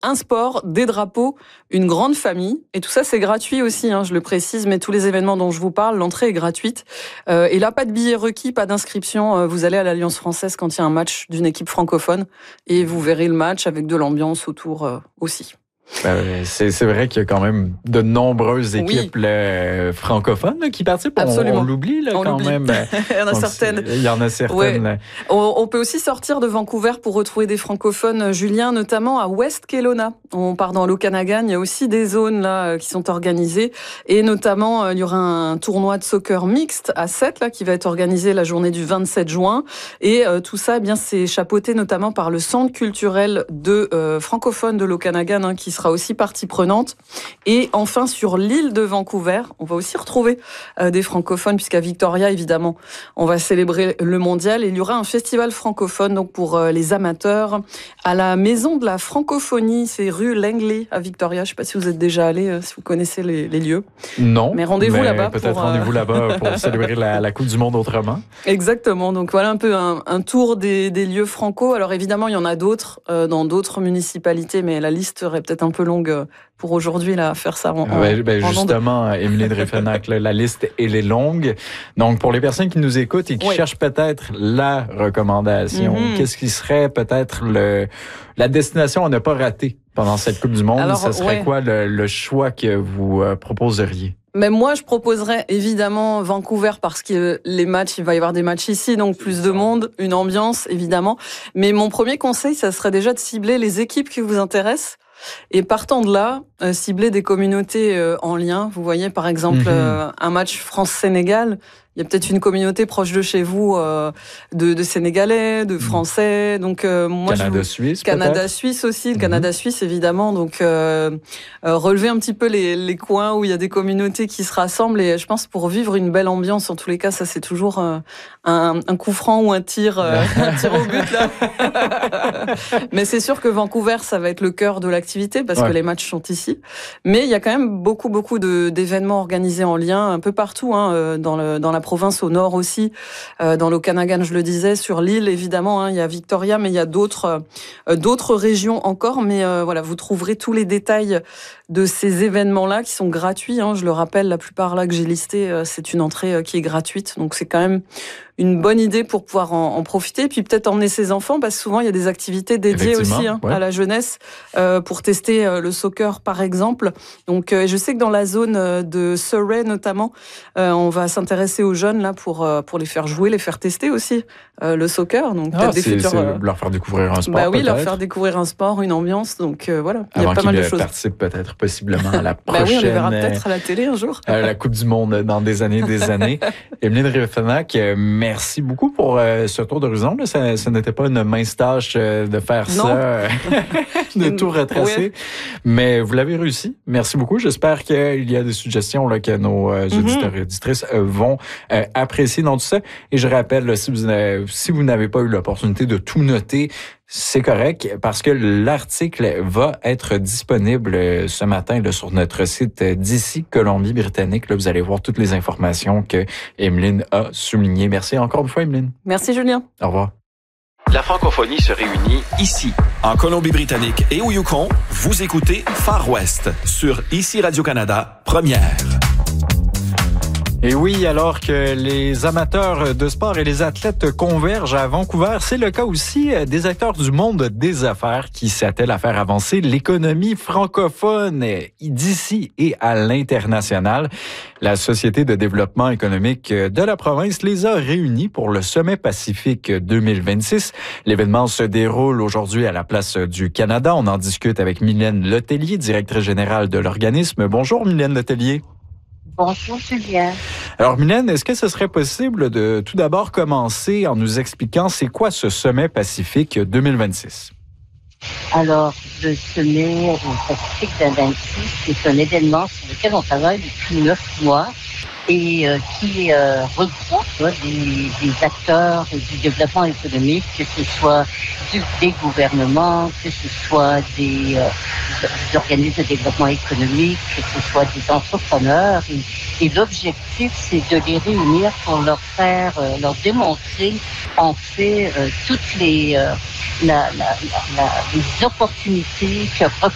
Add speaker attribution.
Speaker 1: un sport, des drapeaux, une grande famille. Et tout ça, c'est gratuit aussi, je le précise, mais tous les événements dont je vous parle, l'entrée est gratuite. Et là, pas de billets requis, pas d'inscription. Vous allez à l'Alliance française quand il y a un match d'une équipe francophone et vous verrez le match avec de l'ambiance autour aussi.
Speaker 2: C'est vrai qu'il y a quand même de nombreuses équipes francophones qui participent.
Speaker 1: Absolument.
Speaker 2: On l'oublie quand même.
Speaker 1: Il y en a certaines.
Speaker 2: Il y en a certaines.
Speaker 1: Ouais. On peut aussi sortir de Vancouver pour retrouver des francophones, Julien, notamment à West Kelowna. On part dans l'Okanagan. Il y a aussi des zones là qui sont organisées. Et notamment, il y aura un tournoi de soccer mixte à 7 là, qui va être organisé la journée du 27 juin. Et tout ça, c'est chapeauté notamment par le Centre culturel de francophone de l'Okanagan qui sera aussi partie prenante. Et enfin, sur l'île de Vancouver, on va aussi retrouver des francophones, puisqu'à Victoria, évidemment, on va célébrer le mondial. Et il y aura un festival francophone donc pour les amateurs à la Maison de la Francophonie. C'est rue Langley à Victoria. Je ne sais pas si vous êtes déjà allé, si vous connaissez les lieux.
Speaker 2: Non.
Speaker 1: Mais rendez-vous là-bas.
Speaker 2: Peut-être rendez-vous là-bas pour célébrer la Coupe du Monde autrement.
Speaker 1: Exactement. Donc voilà un peu un tour des lieux franco. Alors évidemment, il y en a d'autres dans d'autres municipalités, mais la liste serait peut-être un peu longue pour aujourd'hui là faire ça
Speaker 2: justement, Émilie Réfenac, la liste elle est longue. Donc pour les personnes qui nous écoutent et qui cherchent peut-être la recommandation, qu'est-ce qui serait peut-être la destination à ne pas rater pendant cette Coupe du Monde? Alors, ce serait quoi le choix que vous proposeriez?
Speaker 1: Mais moi, je proposerais évidemment Vancouver parce que les matchs, il va y avoir des matchs ici, donc plus de monde, une ambiance évidemment. Mais mon premier conseil, ça serait déjà de cibler les équipes qui vous intéressent. Et partant de là, cibler des communautés en lien. Vous voyez, par exemple, un match France-Sénégal. Il y a peut-être une communauté proche de chez vous de Sénégalais, de Français. Donc moi, Canada-Suisse aussi, le Canada-Suisse évidemment. Donc relever un petit peu les coins où il y a des communautés qui se rassemblent. Et je pense pour vivre une belle ambiance, en tous les cas, ça c'est toujours un coup franc ou un tir au but là. Mais c'est sûr que Vancouver, ça va être le cœur de l'activité parce que les matchs sont ici. Mais il y a quand même beaucoup d'événements organisés en lien un peu partout dans la province au nord aussi, dans l'Okanagan, je le disais, sur l'île évidemment, il y a Victoria, mais il y a d'autres régions encore. Mais voilà, vous trouverez tous les détails de ces événements-là qui sont gratuits. Je le rappelle, la plupart là que j'ai listé, c'est une entrée qui est gratuite, donc c'est quand même une bonne idée pour pouvoir en profiter. Puis peut-être emmener ses enfants, parce que souvent il y a des activités dédiées aussi à la jeunesse pour tester le soccer par exemple. Donc je sais que dans la zone de Surrey notamment, on va s'intéresser aux jeunes là pour les faire jouer, les faire tester aussi le soccer. Donc peut-être des futurs
Speaker 2: leur faire découvrir un sport.
Speaker 1: Leur faire découvrir un sport, une ambiance. Donc voilà, il y a pas mal de choses.
Speaker 2: Participe peut-être possiblement à la prochaine.
Speaker 1: Oui, on les verra peut-être à la télé un jour.
Speaker 2: La Coupe du Monde dans des années. Émilie Réfenac, merci beaucoup pour ce tour d'horizon. Ça n'était pas une mince tâche de faire ça, de tout retracer. Mais vous l'avez réussi. Merci beaucoup. J'espère qu'il y a des suggestions là, que nos auditeurs et auditrices vont apprécier dans tout ça. Et je rappelle, si vous n'avez pas eu l'opportunité de tout noter, c'est correct parce que l'article va être disponible ce matin là, sur notre site d'ici Colombie-Britannique. Là, vous allez voir toutes les informations que Emeline a soulignées. Merci encore une fois, Emeline.
Speaker 1: Merci, Julien.
Speaker 2: Au revoir.
Speaker 3: La francophonie se réunit ici, en Colombie-Britannique et au Yukon. Vous écoutez Far West sur ICI Radio-Canada, première.
Speaker 2: Et oui, alors que les amateurs de sport et les athlètes convergent à Vancouver, c'est le cas aussi des acteurs du monde des affaires qui s'attellent à faire avancer l'économie francophone d'ici et à l'international. La Société de développement économique de la province les a réunis pour le Sommet Pacifique 2026. L'événement se déroule aujourd'hui à la Place du Canada. On en discute avec Mylène Letellier, directrice générale de l'organisme. Bonjour Mylène Letellier.
Speaker 4: Bonjour Julien.
Speaker 2: Alors Mylène, est-ce que ce serait possible de tout d'abord commencer en nous expliquant c'est quoi ce Sommet Pacifique 2026?
Speaker 4: Alors, le Sommet Pacifique 2026, c'est un événement sur lequel on travaille depuis 9 mois et qui regroupe des acteurs du développement économique, que ce soit des gouvernements, que ce soit des organismes de développement économique, que ce soit des entrepreneurs. Et l'objectif, c'est de les réunir pour leur démontrer en fait toutes les opportunités que